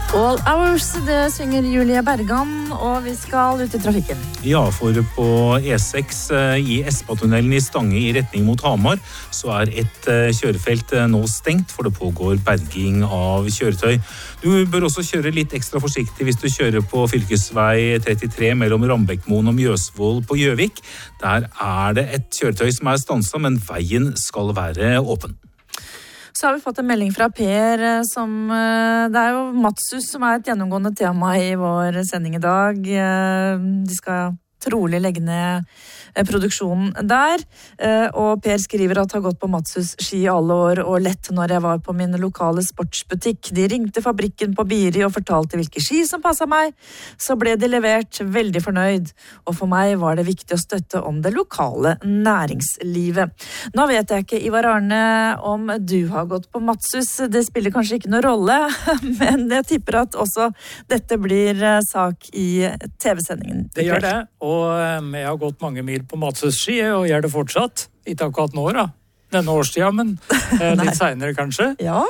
All Hours, det synger Julie Bergan, og vi skal ut i trafikken. Ja, for på E6 i Espatunnelen i Stange i retning mot Hamar, så et kjørefelt nå stengt, for det pågår berging av kjøretøy. Du bør også kjøre litt ekstra forsiktig hvis du kjører på fylkesvei 33 mellom Rambekkmoen og Mjøsvoll på Gjøvik. Der det et kjøretøy som stanset, men veien skal være åpen. Så har vi fått en melding fra Per som, det jo Matsus som et gjennomgående tema i vår sending i dag. De skal trolig legge ned produksjonen der, og Per skriver at har gått på Matsus ski i alle år og lett når jeg var på min lokale sportsbutikk. De ringte fabrikken på Biri og fortalte hvilke ski som passet meg, så ble de levert, veldig fornøyd, og for meg var det viktig å støtte om det lokale næringslivet. Nå vet jeg ikke, Ivar Arne, om du har gått på Matsus, det spiller kanskje ikke noen rolle, men jeg tipper at også dette blir sak i TV-sendingen. Det gjør det, og jeg har gått mange mil på Matsus ski, og gjør det fortsatt. Ikke akkurat nå da, denne årstida, men litt senere kanskje. Ja.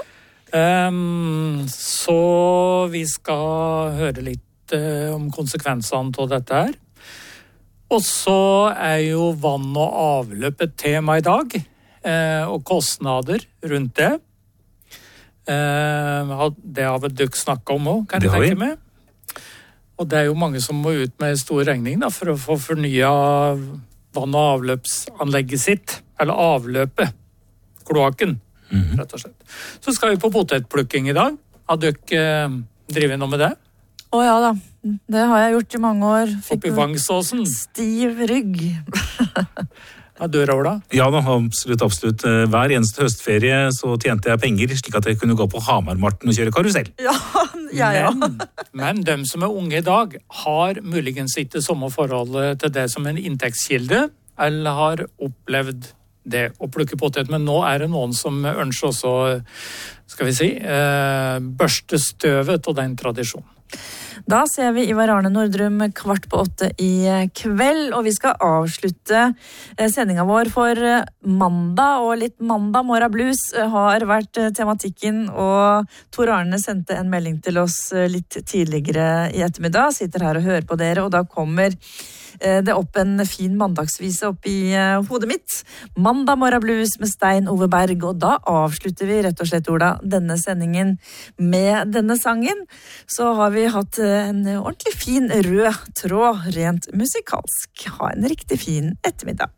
Så vi skal høre litt om konsekvensene av dette her. Og så jo vann og avløp et tema i dag, og kostnader rundt det. Det har vel dere snakket om også, kan jeg tenke meg. Og det jo mange som må ut med stor regning da, for å få fornyet vann- og avløpsanlegget sitt, eller avløpet, kloakken, rett og slett. Så skal vi på potetplukking i dag. Har dere drivet noe med det? Ja da, det har jeg gjort i mange år. Oppe i Vangsåsen? Stiv rygg. Du, Raula? Ja da, absolutt. Hver eneste høstferie så tjente jeg penger, slik at jeg kunne gå på Hamarmarten og kjøre karusell. Ja. Men de som unge i dag har muligens ikke samme forhold til det som en inntektskilde, eller har opplevd det å plukke potet. Men nå det noen som ønsker også, skal vi si, børste støvet av den tradisjonen. Da ser vi Ivar Arne Nordrum 7:15 i kveld, og vi skal avslutte sendingen vår for mandag, og litt mandag morgen blues har vært tematikken, og Tor Arne sendte en melding til oss litt tidligere i ettermiddag, sitter her og hører på dere, og da kommer det opp en fin mandagsvise opp i hodet mitt. Mandag morgen blues med Stein Ove Berg, og da avslutter vi rett og slett, Ola, denne sendingen med denne sangen. Så har vi hatt en ordentlig fin rød tråd, rent musikalsk. Ha en riktig fin ettermiddag.